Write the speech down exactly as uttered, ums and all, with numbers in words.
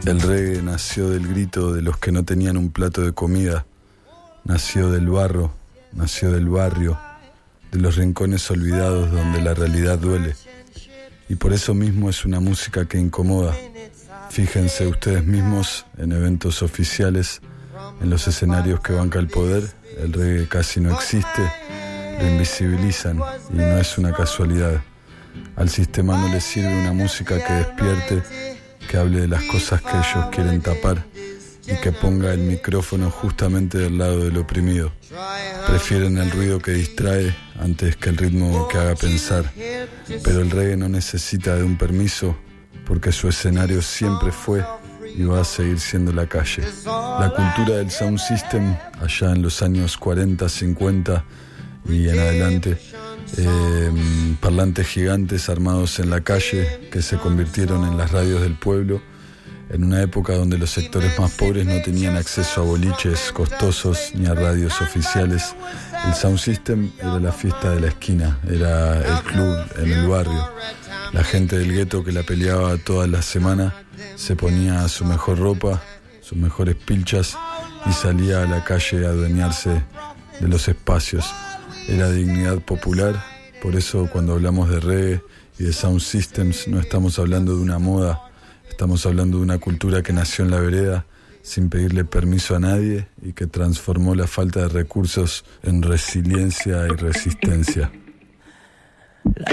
El reggae nació del grito de los que no tenían un plato de comida, nació del barro, nació del barrio, de los rincones olvidados donde la realidad duele. Y por eso mismo es una música que incomoda. Fíjense ustedes mismos en eventos oficiales, en los escenarios que banca el poder, el reggae casi no existe, lo invisibilizan y no es una casualidad. Al sistema no le sirve una música que despierte, que hable de las cosas que ellos quieren tapar y que ponga el micrófono justamente del lado del oprimido. Prefieren el ruido que distrae antes que el ritmo que haga pensar. Pero el reggae no necesita de un permiso porque su escenario siempre fue y va a seguir siendo la calle. La cultura del sound system allá en los años cuarenta, cincuenta y en adelante, eh, parlantes gigantes armados en la calle que se convirtieron en las radios del pueblo, en una época donde los sectores más pobres no tenían acceso a boliches costosos ni a radios oficiales. El sound system era la fiesta de la esquina, era el club en el barrio. La gente del gueto que la peleaba toda la semana se ponía su mejor ropa, sus mejores pilchas y salía a la calle a adueñarse de los espacios. Era dignidad popular, por eso cuando hablamos de reggae y de sound systems no estamos hablando de una moda, estamos hablando de una cultura que nació en la vereda sin pedirle permiso a nadie y que transformó la falta de recursos en resiliencia y resistencia.